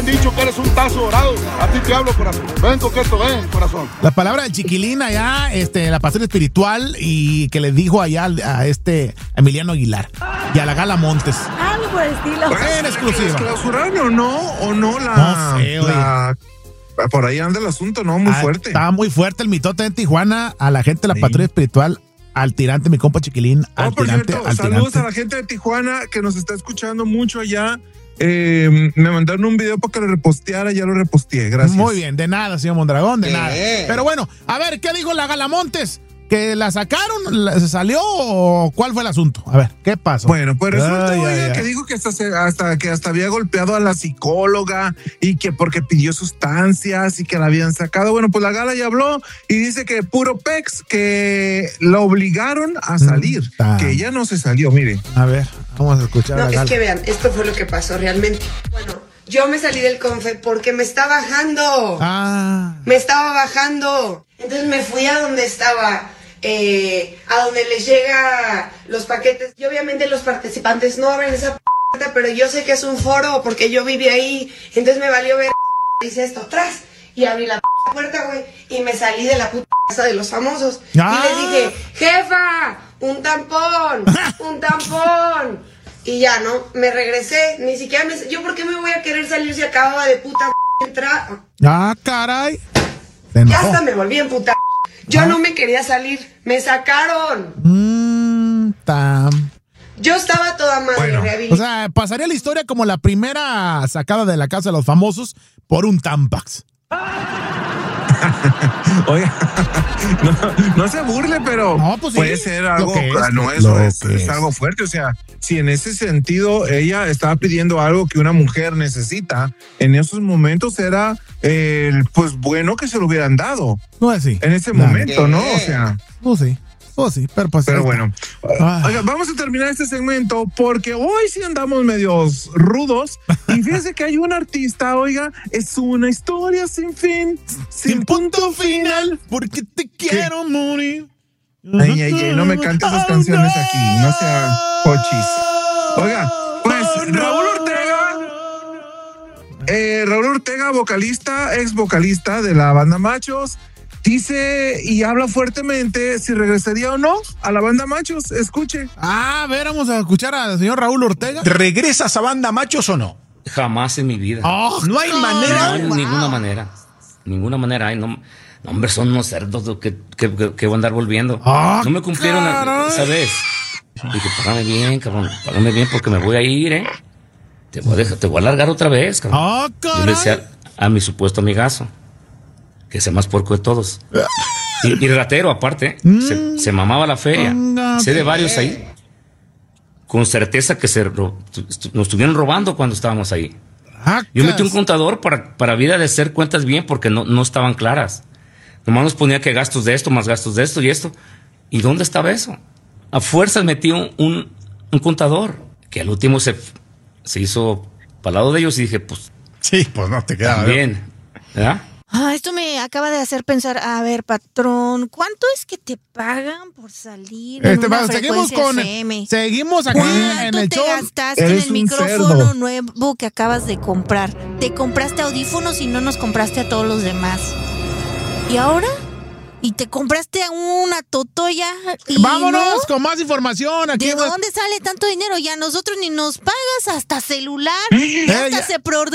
han dicho que eres un tazo dorado. A ti te hablo, corazón. Ven, coqueto, ven, corazón. La palabra del chiquilín allá, la pastora espiritual, y que le dijo allá a Emiliano Aguilar y a la Gala Montes. Algo por el estilo. En exclusiva. ¿Clausuraron o no la... No sé, por ahí anda el asunto, ¿no? Muy fuerte. Estaba muy fuerte el mitote en Tijuana, a la gente de la patrulla espiritual, al tirante, mi compa chiquilín, al tirante, cierto, al saludos tirante. a la gente de Tijuana que nos está escuchando mucho allá. Me mandaron un video para que lo reposteara, ya lo reposteé, gracias. Muy bien, de nada, señor Mondragón, de nada. Pero bueno, a ver, ¿qué dijo la Gala Montes? ¿Que la sacaron? ¿Se salió o cuál fue el asunto? A ver, ¿qué pasó? Bueno, pues resulta que dijo que hasta había golpeado a la psicóloga y que porque pidió sustancias y que la habían sacado. Bueno, pues la Gala ya habló y dice que puro pex, que la obligaron a salir, que ella no se salió, mire. A ver, vamos a escuchar a la Gala. Es que vean, esto fue lo que pasó realmente. Bueno, yo me salí del confe porque me está bajando. Me estaba bajando. Entonces me fui a donde estaba... a donde les llega los paquetes, y obviamente los participantes no abren esa puerta, pero yo sé que es un foro porque yo viví ahí, entonces me valió ver, dice esto atrás, y abrí la puerta, güey, y me salí de la puta casa de los famosos, y les dije, jefa, un tampón, y ya, ¿no? Me regresé, ni siquiera yo por qué me voy a querer salir si acababa de puta entrar. Caray. Ya hasta me volví en puta. Yo no me quería salir, me sacaron. Yo estaba toda madre, O sea, pasaría la historia como la primera sacada de la casa de los famosos por un Tampax. Oiga, no se burle, pero pues puede ser algo, es algo fuerte. O sea, si en ese sentido ella estaba pidiendo algo que una mujer necesita, en esos momentos era pues bueno que se lo hubieran dado. Pues sí. En ese momento, ¿no? O sea. Pues sí, pero bueno. Oiga, vamos a terminar este segmento porque hoy sí andamos medios rudos. Y fíjese que hay un artista, oiga, es una historia sin fin, sin punto final, porque te quiero morir. Ay, no me cantes esas canciones aquí, no sea pochis. Oiga, pues Raúl Ortega, vocalista, ex vocalista de la banda Machos, dice y habla fuertemente si regresaría o no a la banda Machos. Escuche. A ver, vamos a escuchar al señor Raúl Ortega. ¿Regresas a banda Machos o no? Jamás en mi vida. No hay manera. No, ninguna manera. Ninguna manera hay. No, hombre, son unos cerdos que voy a andar volviendo. No me cumplieron esa vez. Dije, págame bien, cabrón. Págame bien porque me voy a ir, Te voy a largar otra vez, cabrón. Yo le decía a mi supuesto amigazo, que es el más puerco de todos. Y ratero, aparte. Se mamaba la feria. Sé de varios ahí. Con certeza que nos estuvieron robando cuando estábamos ahí. Yo metí un contador para vida de hacer cuentas bien porque no estaban claras. Nomás nos ponía que gastos de esto, más gastos de esto y esto. ¿Y dónde estaba eso? A fuerzas metí un contador que al último se hizo para el lado de ellos y dije, pues... Sí, pues no te queda bien, ¿verdad? Esto me acaba de hacer pensar, a ver, patrón, ¿cuánto es que te pagan por salir en una frecuencia FM? Seguimos aquí en el show. ¿Cuánto te gastaste en el micrófono nuevo que acabas de comprar? Te compraste audífonos y no nos compraste a todos los demás. ¿Y ahora? Y te compraste una totoya. Vámonos con más información. Aquí ¿De dónde sale tanto dinero? Y a nosotros ni nos pagas hasta celular. Hasta se